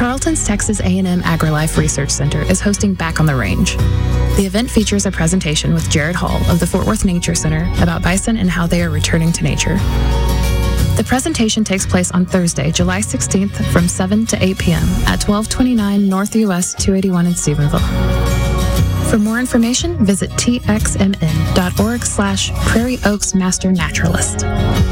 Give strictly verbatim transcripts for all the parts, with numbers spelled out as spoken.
Tarleton's Texas A and M AgriLife Research Center is hosting Back on the Range. The event features a presentation with Jared Hall of the Fort Worth Nature Center about bison and how they are returning to nature. The presentation takes place on Thursday, July sixteenth from seven to eight p.m. at twelve twenty-nine North U S two eighty-one in Stephenville. For more information, visit txmn.org slash Prairie Oaks Master Naturalist.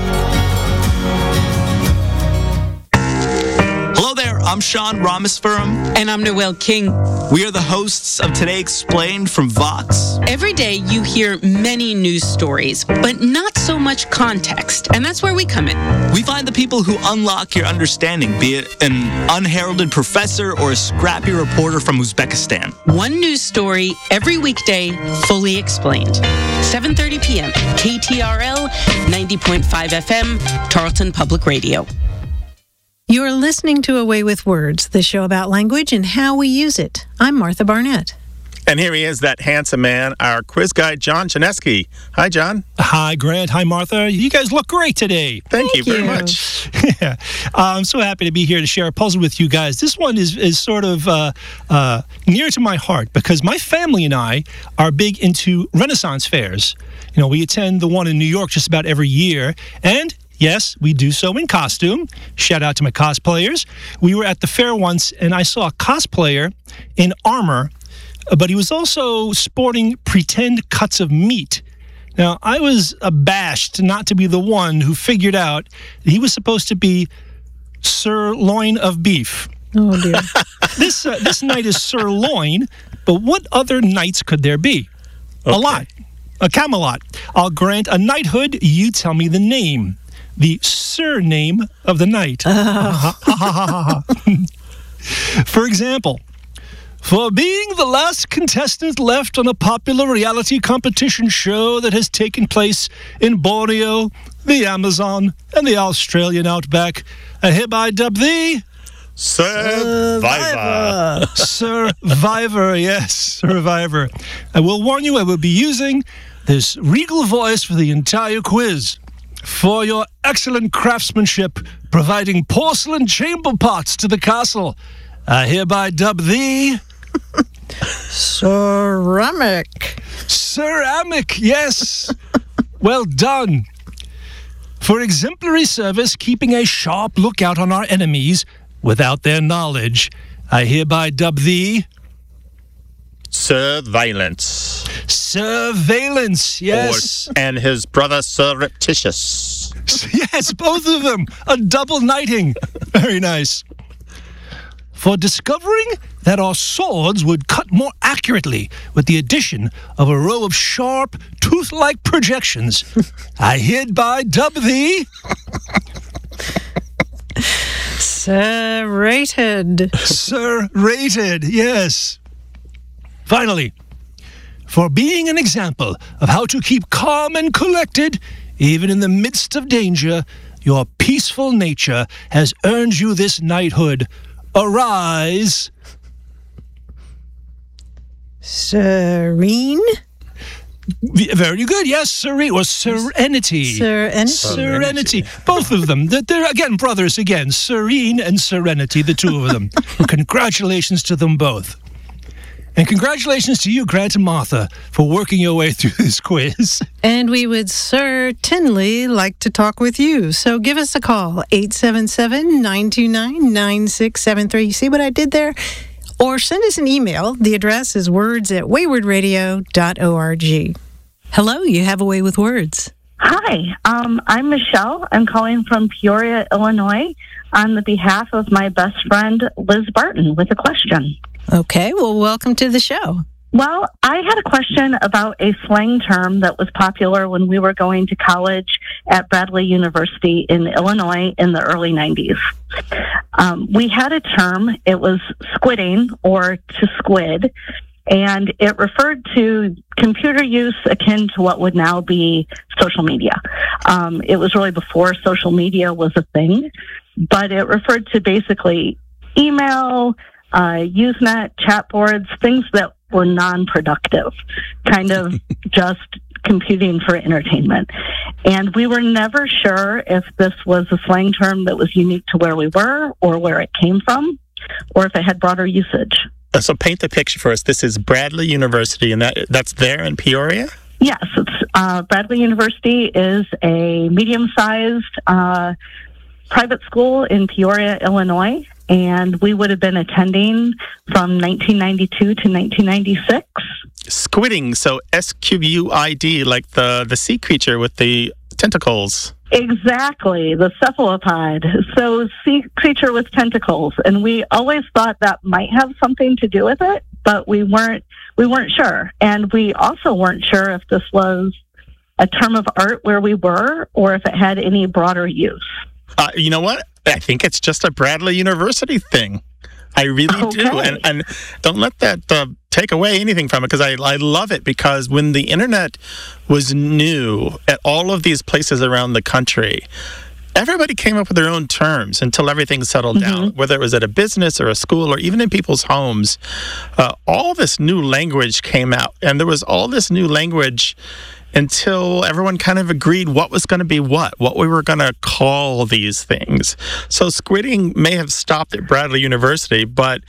Hello there, I'm Sean Rameswaram. And I'm Noel King. We are the hosts of Today Explained from Vox. Every day you hear many news stories, but not so much context. And that's where we come in. We find the people who unlock your understanding, be it an unheralded professor or a scrappy reporter from Uzbekistan. One news story every weekday, fully explained. seven thirty p.m. K T R L, ninety point five F M, Tarleton Public Radio. You're listening to Away with Words, the show about language and how we use it. I'm Martha Barnett. And here he is, that handsome man, our quiz guy, John Chaneski. Hi, John. Hi, Grant. Hi, Martha. You guys look great today. Thank, Thank you very you. much. yeah. uh, I'm so happy to be here to share a puzzle with you guys. This one is, is sort of uh, uh, near to my heart because my family and I are big into Renaissance fairs. You know, we attend the one in New York just about every year, and yes, we do so in costume. Shout out to my cosplayers. We were at the fair once, and I saw a cosplayer in armor, but he was also sporting pretend cuts of meat. Now, I was abashed not to be the one who figured out that he was supposed to be sirloin of beef. Oh, dear. this, uh, this knight is sirloin, but what other knights could there be? Okay. A lot. A Camelot. I'll grant a knighthood. You tell me the name. The surname of the knight. For example, for being the last contestant left on a popular reality competition show that has taken place in Borneo, the Amazon, and the Australian outback, I hereby dub thee Survivor. Survivor, yes, Survivor. I will warn you, I will be using this regal voice for the entire quiz. For your excellent craftsmanship, providing porcelain chamber pots to the castle, I hereby dub thee Ceramic. Ceramic, yes. Well done. For exemplary service, keeping a sharp lookout on our enemies without their knowledge, I hereby dub thee Surveillance. Surveillance, yes. Or, and his brother Surreptitious. Yes, both of them. A double knighting. Very nice. For discovering that our swords would cut more accurately with the addition of a row of sharp, tooth-like projections, I hereby dub thee Serrated. Serrated, yes. Finally, for being an example of how to keep calm and collected, even in the midst of danger, your peaceful nature has earned you this knighthood. Arise. Serene? Very good, yes, serene, or serenity. Serenity. Serenity. Both of them. They're, again, brothers again. Serene and Serenity, the two of them. Congratulations to them both. And congratulations to you, Grant and Martha, for working your way through this quiz. And we would certainly like to talk with you. So give us a call, eight seven seven, nine two nine, nine six seven three. You see what I did there? Or send us an email. The address is words at wayward radio dot org. Hello, you have a way with words. Hi, um, I'm Michelle. I'm calling from Peoria, Illinois, on the behalf of my best friend, Liz Barton, with a question. Okay, well, welcome to the show. Well, I had a question about a slang term that was popular when we were going to college at Bradley University in Illinois in the early nineties. Um, we had a term, it was squidding or to squid, and it referred to computer use akin to what would now be social media. Um, it was really before social media was a thing, but it referred to basically email, uh, Usenet, chat boards, things that were non-productive, kind of just computing for entertainment. And we were never sure if this was a slang term that was unique to where we were or where it came from. or if it had broader usage. Uh, So paint the picture for us. This is Bradley University, and that that's there in Peoria? Yes, it's, uh, Bradley University is a medium-sized uh, private school in Peoria, Illinois, and we would have been attending from nineteen ninety-two to nineteen ninety-six. Squidding, so S Q U I D, like the, the sea creature with the tentacles. Exactly, the cephalopod. So sea creature with tentacles, and we always thought that might have something to do with it, but we weren't we weren't sure, and we also weren't sure if this was a term of art where we were, or if it had any broader use. Uh, you know what? I think it's just a Bradley University thing. I really Okay. do, and and don't let that uh, take away anything from it, because I, I love it, because when the internet was new at all of these places around the country, everybody came up with their own terms until everything settled Mm-hmm. down, whether it was at a business or a school or even in people's homes. Uh, all this new language came out, and there was all this new language until everyone kind of agreed what was going to be what, what we were going to call these things. So squidding may have stopped at Bradley University, but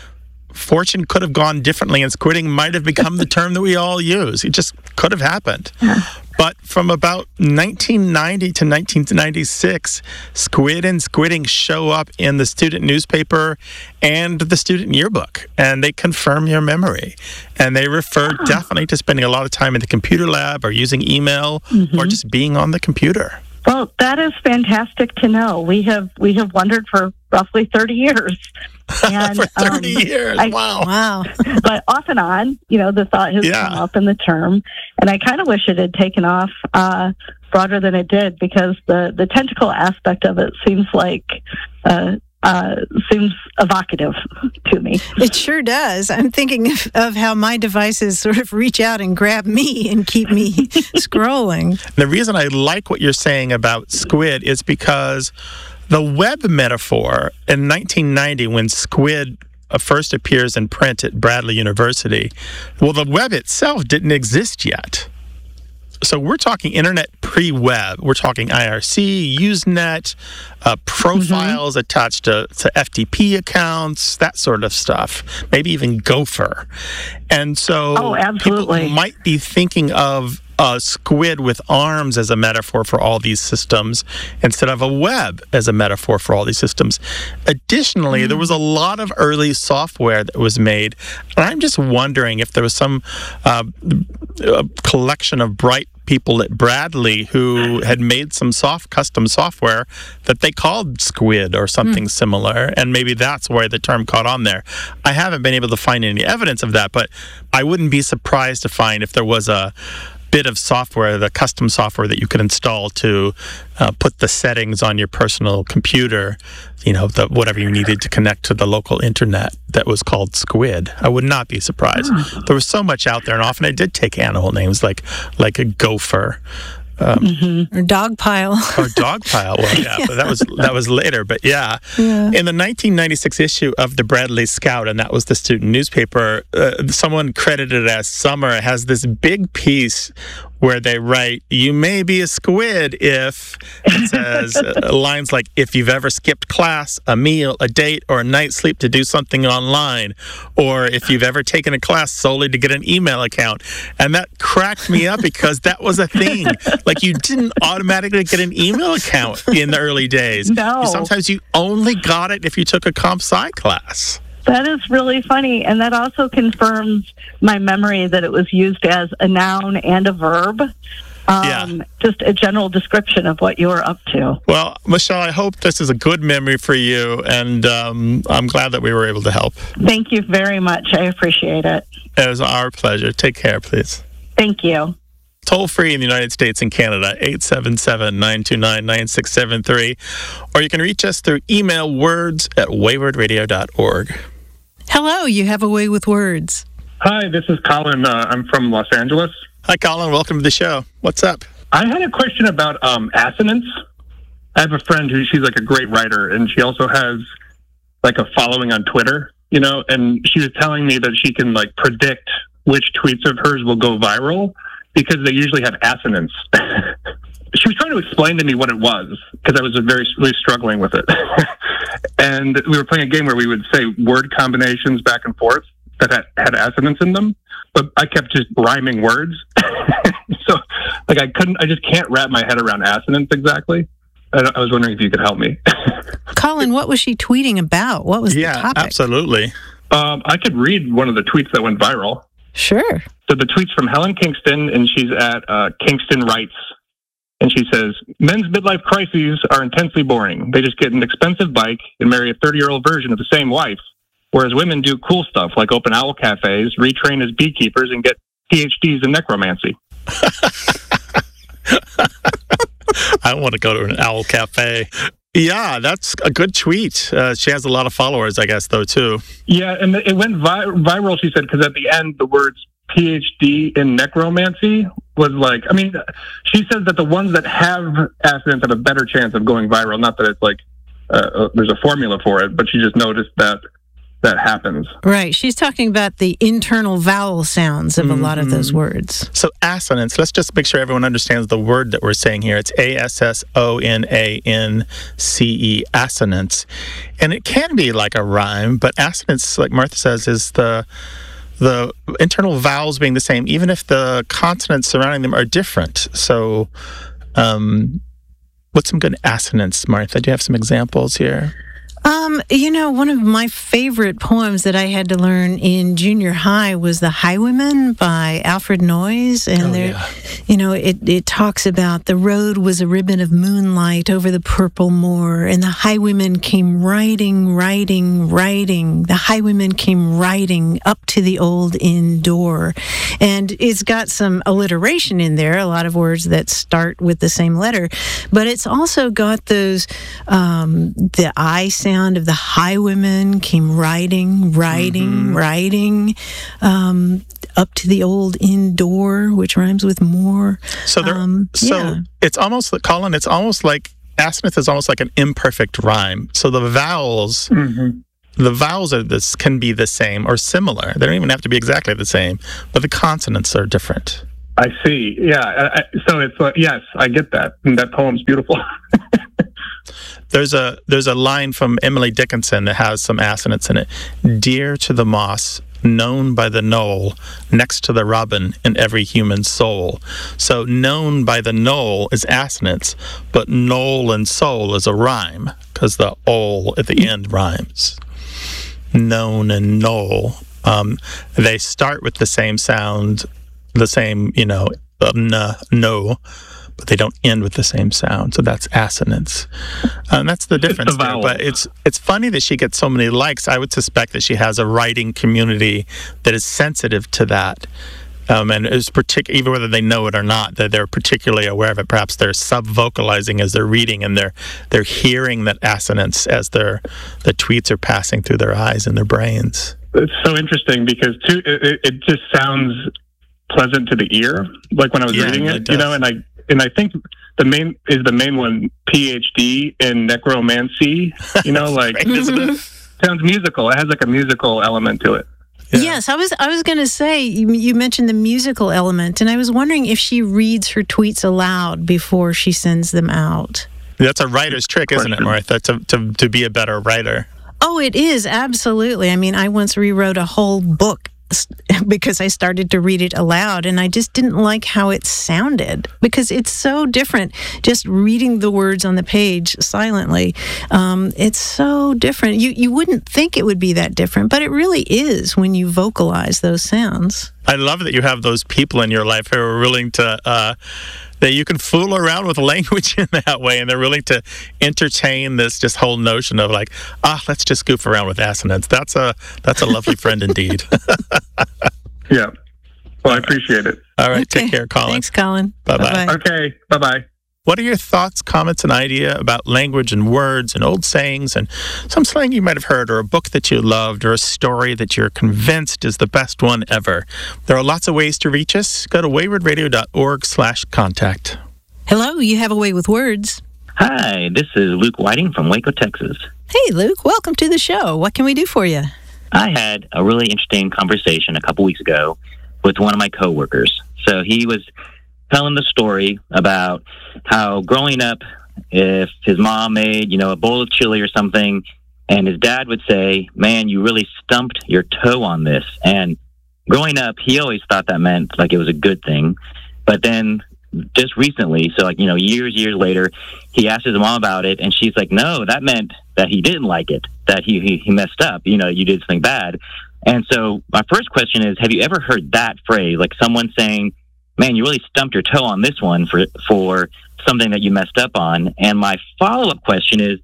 fortune could have gone differently, and squidding might have become the term that we all use. It just could have happened. But from about nineteen ninety to nineteen ninety-six, squid and squidding show up in the student newspaper and the student yearbook, and they confirm your memory. And they refer definitely to spending a lot of time in the computer lab or using email or just being on the computer. Well, that is fantastic to know. We have we have wondered for roughly thirty years. And, For thirty um, years, I- wow. Wow. But off and on, you know, the thought has Yeah. come up in the term, and I kind of wish it had taken off uh, broader than it did, because the, the tentacle aspect of it seems like uh, uh, seems evocative to me. It sure does. I'm thinking of, of how my devices sort of reach out and grab me and keep me scrolling. The reason I like what you're saying about squid is because the web metaphor in nineteen ninety, when squid uh, first appears in print at Bradley University, well, the web itself didn't exist yet. So we're talking internet pre-web. We're talking I R C, Usenet, uh, profiles attached to, to F T P accounts, that sort of stuff. Maybe even Gopher. And so Oh, absolutely. people might be thinking of a squid with arms as a metaphor for all these systems instead of a web as a metaphor for all these systems. Additionally, there was a lot of early software that was made, and I'm just wondering if there was some uh, uh, collection of bright people at Bradley who had made some soft custom software that they called Squid or something mm. similar, and maybe that's why the term caught on there. I haven't been able to find any evidence of that, but I wouldn't be surprised to find if there was a bit of software, the custom software that you could install to uh, put the settings on your personal computer, you know, the, whatever you needed to connect to the local internet, that was called Squid. I would not be surprised. Oh. There was so much out there, and often I did take animal names like like a gopher. Um, mm-hmm. Or Dogpile. Or Dogpile. Well, yeah, yeah, but that was that was later. But yeah. yeah, in the nineteen ninety-six issue of the Bradley Scout, and that was the student newspaper, uh, someone credited as Summer has this big piece where they write, "You may be a squid if," it says uh, lines like, "if you've ever skipped class, a meal, a date, or a night's sleep to do something online, or if you've ever taken a class solely to get an email account." And that cracked me up because that was a thing. Like, you didn't automatically get an email account in the early days. No. Sometimes you only got it if you took a comp sci class. That is really funny, and that also confirms my memory that it was used as a noun and a verb. Um, yeah. Just a general description of what you were up to. Well, Michelle, I hope this is a good memory for you, and um, I'm glad that we were able to help. Thank you very much. I appreciate it. It was our pleasure. Take care, please. Thank you. Toll free in the United States and Canada, eight seven seven, nine two nine, nine six seven three. Or you can reach us through email, words at wayward radio dot org. Hello, you have a way with words. Hi, this is Colin. Uh, I'm from Los Angeles. Hi, Colin. Welcome to the show. What's up? I had a question about um, assonance. I have a friend who, she's like a great writer, and she also has like a following on Twitter, you know, and she was telling me that she can like predict which tweets of hers will go viral because they usually have assonance. she was trying to explain to me what it was because I was very really struggling with it. And we were playing a game where we would say word combinations back and forth that had, had assonants in them, but I kept just rhyming words. So, like, I couldn't, I just can't wrap my head around assonants exactly. I, I was wondering if you could help me. Colin, what was she tweeting about? What was yeah, the topic? absolutely. Um, I could read one of the tweets that went viral. Sure. So the tweet's from Helen Kingston, and she's at uh, Kingston Writes. And she says, men's midlife crises are intensely boring. They just get an expensive bike and marry a thirty-year-old version of the same wife, whereas women do cool stuff like open owl cafes, retrain as beekeepers, and get P H Ds in necromancy. I want to go to an owl cafe. Yeah, that's a good tweet. Uh, she has a lot of followers, I guess, though, too. Yeah, and it went vi- viral, she said, because at the end, the words P H D in necromancy was like, I mean, she says that the ones that have assonants have a better chance of going viral. Not that it's like uh, there's a formula for it, but she just noticed that that happens. Right. She's talking about the internal vowel sounds of mm-hmm. a lot of those words. So assonants, let's just make sure everyone understands the word that we're saying here. It's A S S O N A N C E, assonants. And it can be like a rhyme, but assonants, like Martha says, is the the internal vowels being the same, even if the consonants surrounding them are different. So um, what's some good assonants, Martha? Do you have some examples here? Um, you know, one of my favorite poems that I had to learn in junior high was The Highwayman by Alfred Noyes. And oh, there, yeah. you know, it, it talks about the road was a ribbon of moonlight over the purple moor, and the highwayman came riding, riding, riding. The highwayman came riding up to the old inn door. And it's got some alliteration in there, a lot of words that start with the same letter. But it's also got those, um, the I sound of the highwayman came riding, riding, mm-hmm. riding um, up to the old inn door, which rhymes with more. So, there, um, so yeah. it's almost like, Colin, it's almost like, assonance is almost like an imperfect rhyme. So the vowels, mm-hmm. the vowels are this can be the same or similar. They don't even have to be exactly the same, but the consonants are different. I see. Yeah. I, so it's like, yes, I get that. And that poem's beautiful. There's a there's a line from Emily Dickinson that has some assonance in it. Dear to the moss, known by the knoll, next to the robin in every human soul. So known by the knoll is assonance, but knoll and soul is a rhyme because the ol at the end rhymes. Known and knoll. Um, they start with the same sound, the same, you know, uh, n, no, but they don't end with the same sound. So that's assonance. And that's the difference there. But it's it's funny that she gets so many likes. I would suspect that she has a writing community that is sensitive to that. Um, and is partic- even whether they know it or not, that they're particularly aware of it. Perhaps they're sub-vocalizing as they're reading, and they're they're hearing that assonance as their the tweets are passing through their eyes and their brains. It's so interesting because too, it, it just sounds pleasant to the ear, like when I was yeah, reading it, it you know, and I and I think the main is the main one P H D in necromancy, you know, like sounds musical. It has like a musical element to it. Yeah. Yes, I was I was going to say, you, you mentioned the musical element, and I was wondering if she reads her tweets aloud before she sends them out. That's a writer's trick, isn't it, Martha, to, to, to be a better writer? Oh, it is, absolutely. I mean, I once rewrote a whole book because I started to read it aloud, and I just didn't like how it sounded because it's so different just reading the words on the page silently. Um, it's so different. You you wouldn't think it would be that different, but it really is when you vocalize those sounds. I love that you have those people in your life who are willing to uh, that you can fool around with language in that way, and they're willing to entertain this just whole notion of like, ah, let's just goof around with assonance. That's a that's a lovely friend indeed. Yeah. Well, I appreciate it. All right, okay. Take care, Colin. Thanks, Colin. Bye-bye. Bye-bye. Okay, bye-bye. What are your thoughts, comments, and idea about language and words and old sayings and some slang you might have heard, or a book that you loved, or a story that you're convinced is the best one ever? There are lots of ways to reach us. Go to wayward radio dot org slash contact. Hello, you have a way with words. Hi, this is Luke Whiting from Waco, Texas. Hey, Luke, welcome to the show. What can we do for you? I had a really interesting conversation a couple weeks ago with one of my coworkers. So he was telling the story about how growing up, if his mom made, you know, a bowl of chili or something, and his dad would say, man, you really stumped your toe on this. And growing up, he always thought that meant like it was a good thing. But then just recently, so like, you know, years, years later, he asked his mom about it, and she's like, no, that meant that he didn't like it, that he, he, he messed up, you know, you did something bad. And so my first question is, have you ever heard that phrase, like someone saying, man, you really stumped your toe on this one for for something that you messed up on? And my follow-up question is,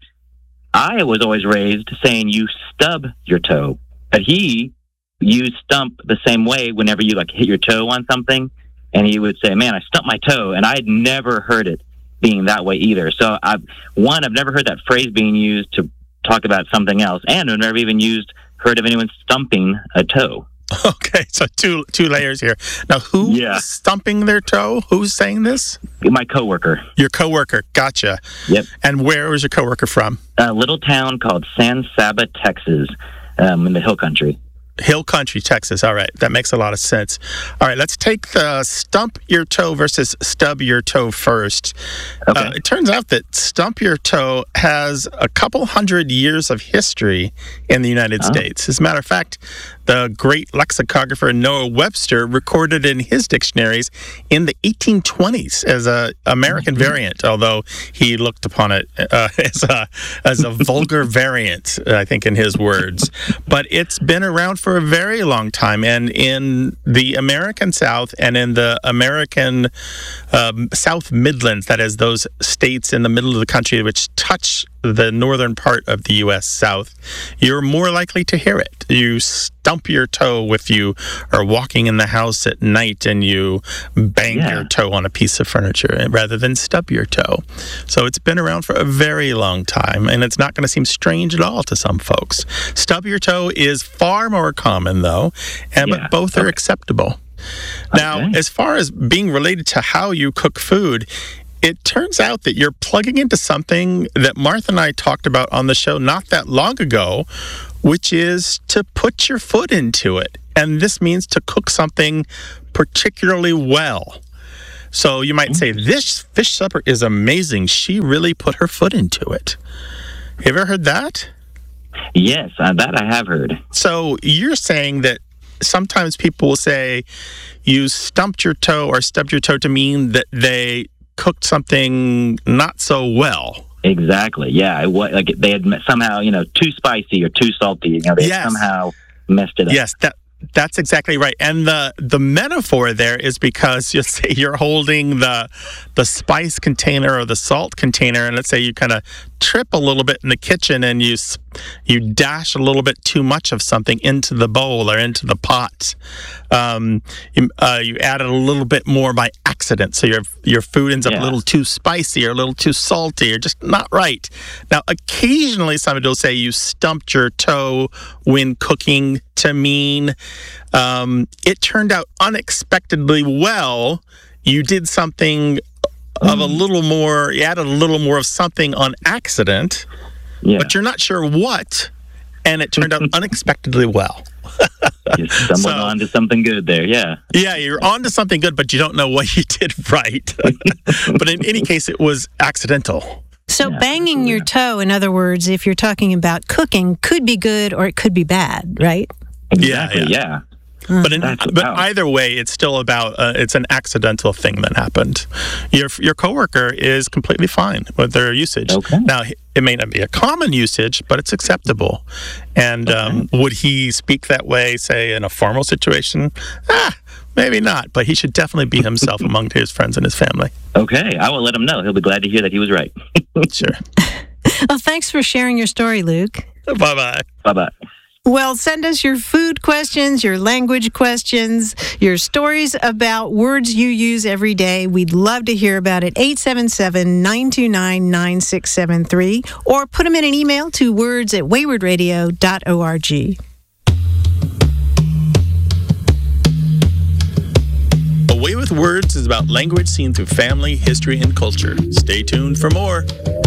I was always raised saying you stub your toe, but he used stump the same way whenever you like hit your toe on something. And he would say, man, I stumped my toe. And I had never heard it being that way either. So, I've, one, I've never heard that phrase being used to talk about something else. And I've never even used heard of anyone stumping a toe. Okay, so two two layers here. Now, who's Yeah. stumping their toe? Who's saying this? My coworker. Your coworker. Gotcha. Yep. And where was your coworker from? A little town called San Saba, Texas, um, in the Hill Country. Hill Country, Texas. All right, that makes a lot of sense. All right, let's take the stump your toe versus stub your toe first. Okay. Uh, it turns out that stump your toe has a couple hundred years of history in the United Oh. States. As a matter of fact, the great lexicographer Noah Webster recorded in his dictionaries in the eighteen twenties as a American Mm-hmm. variant, although he looked upon it uh, as a as a vulgar variant, I think, in his words. But it's been around for a very long time, and in the American South and in the American um, South Midlands, that is, those states in the middle of the country which touch the northern part of the U S South, you're more likely to hear it. You stump your toe if you are walking in the house at night and you bang Yeah. your toe on a piece of furniture rather than stub your toe. So it's been around for a very long time, and it's not going to seem strange at all to some folks. Stub your toe is far more common, though, and Yeah. but both are Okay. acceptable. Now, Okay. as far as being related to how you cook food, it turns out that you're plugging into something that Martha and I talked about on the show not that long ago, which is to put your foot into it. And this means to cook something particularly well. So you might say, this fish supper is amazing. She really put her foot into it. Have you ever heard that? Yes, uh, that I have heard. So you're saying that sometimes people will say you stumped your toe or stubbed your toe to mean that they cooked something not so well. Exactly. Yeah. It was, like they had somehow, you know, too spicy or too salty. You know, they Yes. had somehow messed it up. Yes, that that's exactly right. And the the metaphor there is because you say you're holding the the spice container or the salt container, and let's say you kind of trip a little bit in the kitchen and you s- you dash a little bit too much of something into the bowl or into the pot. Um, you, uh, you added a little bit more by accident, so your your food ends up Yeah. a little too spicy or a little too salty or just not right. Now, occasionally somebody will say you stumped your toe when cooking to mean um, it turned out unexpectedly well. You did something of a little more, you added a little more of something on accident, Yeah. but you're not sure what, and it turned out unexpectedly well. You stumbled So- onto something good there. Yeah. Yeah, you're onto something good, but you don't know what you did right. But in any case, it was accidental. So Yeah, banging your absolutely. toe, in other words, if you're talking about cooking, could be good or it could be bad, right? Exactly. yeah. Yeah. But in, That's but about- either way, it's still about uh, it's an accidental thing that happened. Your your coworker is completely fine with their usage. Okay. Now, it may not be a common usage, but it's acceptable. And um, would he speak that way, say, in a formal situation? Ah, maybe not. But he should definitely be himself among his friends and his family. Okay. I will let him know. He'll be glad to hear that he was right. Sure. Well, thanks for sharing your story, Luke. Bye bye. Bye bye. Well, send us your food questions, your language questions, your stories about words you use every day. We'd love to hear about it. eight seven seven, nine two nine, nine six seven three or put them in an email to words at wayward radio dot org. A Way with Words is about language seen through family, history, and culture. Stay tuned for more.